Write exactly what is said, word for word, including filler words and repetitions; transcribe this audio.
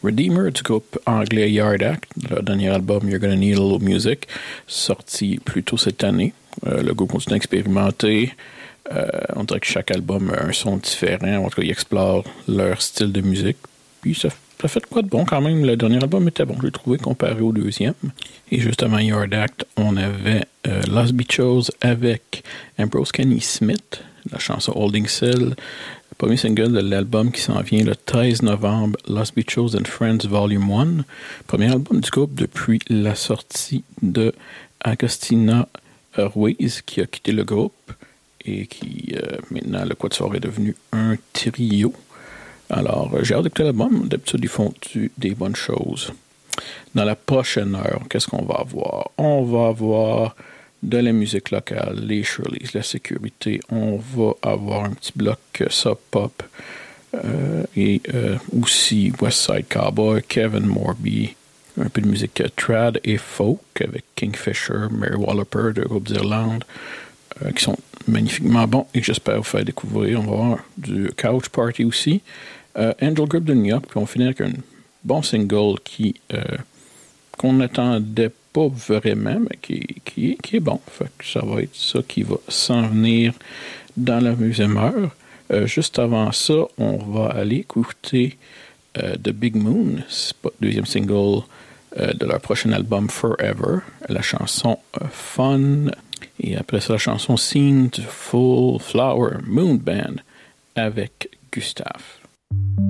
Redeemer du groupe anglais Yard Act, leur dernier album You're Gonna Need a Little Music, sorti plus tôt cette année. Euh, le groupe continue à expérimenter. Euh, on dirait que chaque album a un son différent. En tout cas, ils explorent leur style de musique. Puis ça, ça fait quoi de bon quand même. Le dernier album était bon, je l'ai trouvé, comparé au deuxième. Et juste avant Yard Act, on avait euh, Lost Beach Shows avec Ambrose Kenny Smith, la chanson Holding Still. Premier single de l'album qui s'en vient le treize novembre, Lost Beach Shows and Friends Volume un. Premier album du groupe depuis la sortie de Agostina Ruiz, qui a quitté le groupe et qui, euh, maintenant, le Quatuor est devenu un trio. Alors, j'ai hâte d'écouter l'album. D'habitude, ils font des bonnes choses. Dans la prochaine heure, qu'est-ce qu'on va avoir? On va avoir de la musique locale, les Shirleys, la sécurité. On va avoir un petit bloc sub pop euh, et euh, aussi West Side Cowboy, Kevin Morby, un peu de musique trad et folk avec Kingfisher, Mary Walloper, deux groupes d'Irlande euh, qui sont magnifiquement bons et que j'espère vous faire découvrir. On va avoir du Couch Party aussi, euh, Angel Group de New York, puis on finit avec un bon single qui euh, qu'on n'attendait pas vraiment, mais qui, qui, qui est bon. Fait que ça va être ça qui va s'en venir dans la deuxième heure. Euh, juste avant ça, on va aller écouter euh, The Big Moon, deuxième single euh, de leur prochain album Forever, la chanson euh, Fun, et après ça, la chanson Scene to Full Flower Moon Band avec Gustave.